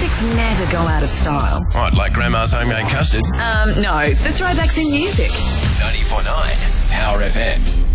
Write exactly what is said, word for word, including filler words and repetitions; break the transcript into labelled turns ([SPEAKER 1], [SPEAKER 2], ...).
[SPEAKER 1] classics never go out of style.
[SPEAKER 2] What, like Grandma's homemade custard?
[SPEAKER 1] Um, no, the throwbacks in music.
[SPEAKER 2] ninety-four point nine Power F M.